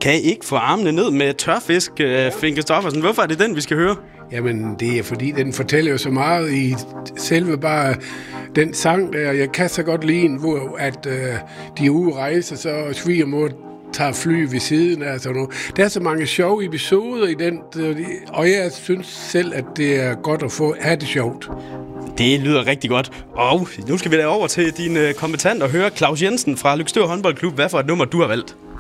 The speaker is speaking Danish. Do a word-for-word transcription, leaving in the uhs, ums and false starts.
kan I ikke få armene ned med tørfisk, øh, Finn Kristoffersen? Hvorfor er det den, vi skal høre? Jamen, det er fordi, den fortæller jo så meget i selve bare den sang der. Jeg kan så godt lide, hvor at øh, de er ude rejser, så svigermor tager fly ved siden af sådan noget. Der er så mange sjove episoder i den, og jeg synes selv, at det er godt at få have det sjovt. Det lyder rigtig godt. Og nu skal vi da over til din øh, kommentant og høre Claus Jensen fra Løgstør Håndboldklub. Hvad for et nummer du har valgt?